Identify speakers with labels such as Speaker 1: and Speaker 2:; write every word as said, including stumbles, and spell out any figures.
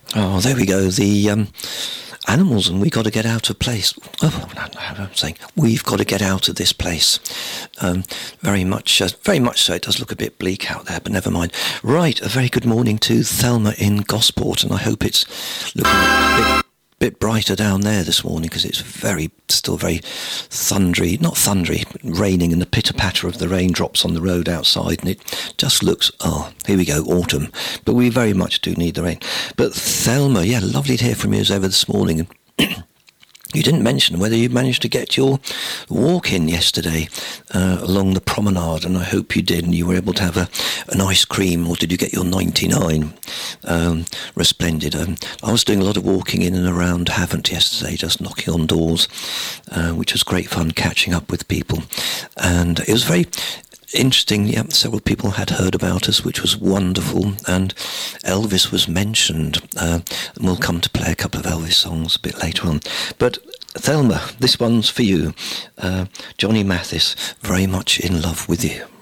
Speaker 1: Oh, there we go. The um, animals, and we got to get out of place. Oh, I'm saying we've got to get out of this place. Um, very much, uh, very much so. It does look a bit bleak out there, but never mind. Right, a very good morning to Thelma in Gosport, and I hope it's looking a bit, bit brighter down there this morning, because it's very, still very thundery, not thundery, but raining, and the pitter-patter of the raindrops on the road outside, and it just looks, oh, here we go, autumn. But we very much do need the rain. But Thelma, yeah, lovely to hear from you as ever this morning. You didn't mention whether you managed to get your walk in yesterday uh, along the promenade, and I hope you did, and you were able to have a, an ice cream, or did you get your ninety-nine? Um, resplendid. Um, I was doing a lot of walking in and around Havant yesterday, just knocking on doors, uh, which was great fun, catching up with people, and it was very interesting. Yeah, several people had heard about us, which was wonderful, and Elvis was mentioned, uh, and we'll come to play a couple of Elvis songs a bit later on. But Thelma, this one's for you. uh, Johnny Mathis, Very Much in Love with You.